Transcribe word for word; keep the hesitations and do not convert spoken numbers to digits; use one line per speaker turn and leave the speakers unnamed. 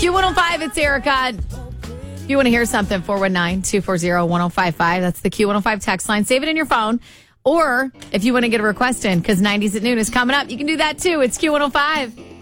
Q one oh five, it's Erica. If you want to hear something, four one nine, two four zero, one oh five five. That's the Q one oh five text line. Save it in your phone. Or if you want to get a request in, because nineties at noon is coming up, you can do that too. It's Q one oh five.